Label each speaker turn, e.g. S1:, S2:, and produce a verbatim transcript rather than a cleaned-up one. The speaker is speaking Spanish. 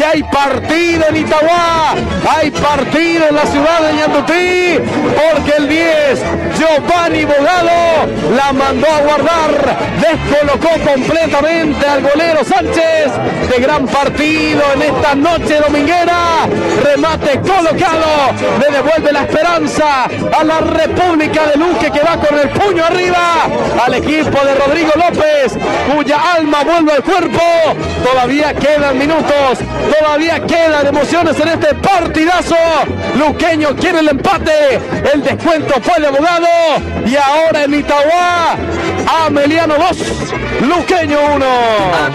S1: hay partido en Itagua, hay partido en la ciudad de Ñandutí, porque el diez, Giovanni Bogado, la mandó a guardar, descolocó completamente al golero Sánchez. De gran partido en esta noche dominguera, remate colocado, le devuelve la esperanza a la República de Luque, que va con el puño arriba al equipo de Rodrigo López, cuya alma vuelve al cuerpo. Todavía quedan minutos, todavía quedan emociones en este partidazo. Luqueño quiere el empate, el descuento fue de Abogado, y ahora en Itagua, Ameliano dos, Luqueño uno.